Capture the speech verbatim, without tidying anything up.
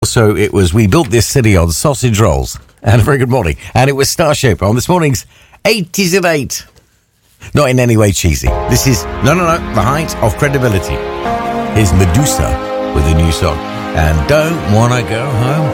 So it was We Built This City on sausage rolls. And a very good morning. And it was Starship on this morning's eighties at eight. Not in any way cheesy. This is, no, no, no, the height of credibility. Here's Medusa with a new song. And Don't Wanna Go Home.